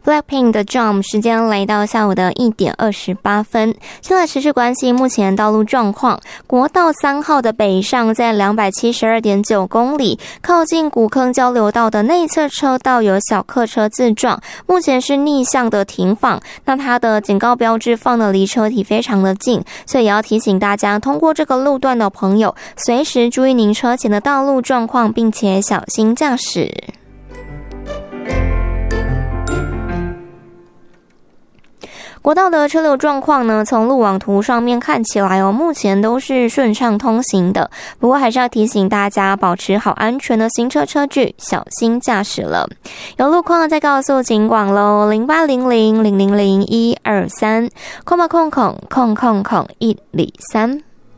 Blackpink 的 Jump 时间来到下午的1点28分。现在持续关心目前道路状况。国道3号的北上在 272.9 公里，靠近古坑交流道的内侧车道有小客车自撞，目前是逆向的停放。那它的警告标志放的离车体非常的近，所以也要提醒大家，通过这个路段的朋友，随时注意您车前的道路状况，并且小心驾驶。国道的车流状况呢，从路网图上面看起来目前都是顺畅通行的。不过还是要提醒大家，保持好安全的行车车距，小心驾驶了。有路况再告诉警广咯，0800000123，空103。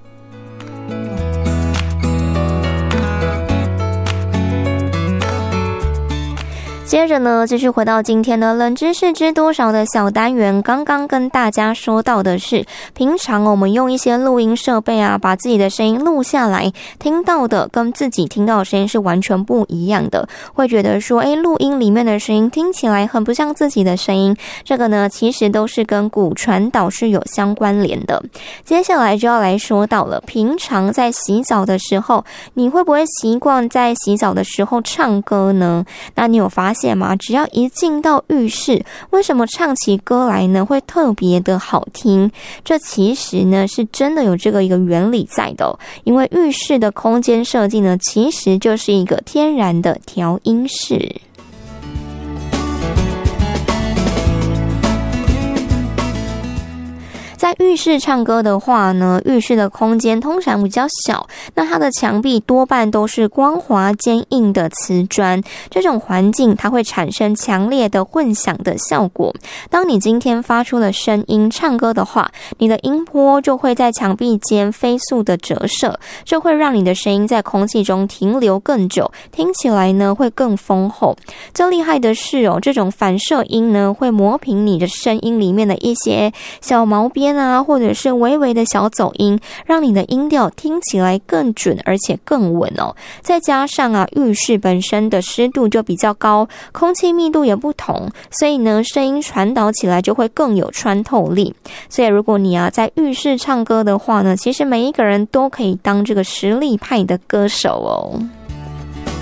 接着呢，继续回到今天的冷知识知多少的小单元。刚刚跟大家说到的是，平常我们用一些录音设备啊，把自己的声音录下来，听到的跟自己听到的声音是完全不一样的，会觉得说录音里面的声音听起来很不像自己的声音。这个呢，其实都是跟骨传导是有相关联的。接下来就要来说到了，平常在洗澡的时候，你会不会习惯在洗澡的时候唱歌呢？那你有发现吗？只要一进到浴室，为什么唱起歌来呢会特别的好听？这其实呢是真的有这个一个原理在的因为浴室的空间设计呢，其实就是一个天然的调音室。在浴室唱歌的话呢，浴室的空间通常比较小，那它的墙壁多半都是光滑坚硬的瓷砖，这种环境它会产生强烈的混响的效果。当你今天发出了声音唱歌的话，你的音波就会在墙壁间飞速的折射，这会让你的声音在空气中停留更久，听起来呢会更丰厚。最厉害的是这种反射音呢会磨平你的声音里面的一些小毛边或者是微微的小走音，让你的音调听起来更准而且更稳再加上浴室本身的湿度就比较高，空气密度也不同，所以呢声音传导起来就会更有穿透力。所以如果你在浴室唱歌的话呢，其实每一个人都可以当这个实力派的歌手